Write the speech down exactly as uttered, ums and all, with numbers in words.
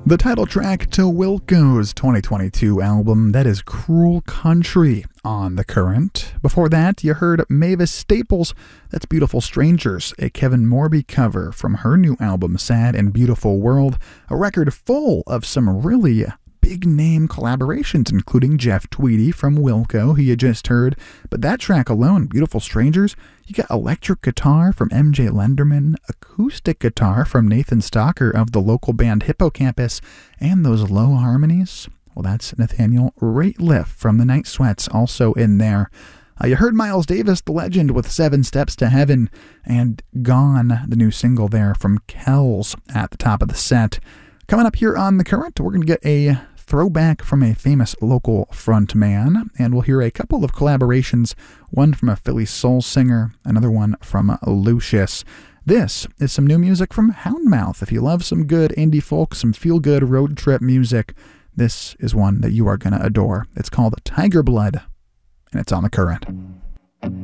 The title track to Wilco's twenty twenty-two album, that is Cruel Country, on The Current. Before that, you heard Mavis Staples, that's Beautiful Strangers, a Kevin Morby cover from her new album, Sad and Beautiful World, a record full of some really big-name collaborations, including Jeff Tweedy from Wilco, who you just heard. But that track alone, Beautiful Strangers, you got electric guitar from M J Lenderman, acoustic guitar from Nathan Stalker of the local band Hippocampus, and those low harmonies, well, that's Nathaniel Rateliff from the Night Sweats also in there. Uh, you heard Miles Davis, the legend, with Seven Steps to Heaven, and Gone, the new single there from Kells at the top of the set. Coming up here on The Current, we're going to get a throwback from a famous local frontman, and we'll hear a couple of collaborations, one from a Philly soul singer, another one from Lucius. This is some new music from Houndmouth. If you love some good indie folk, some feel-good road trip music, this is one that you are going to adore. It's called Tiger Blood, and it's on The Current.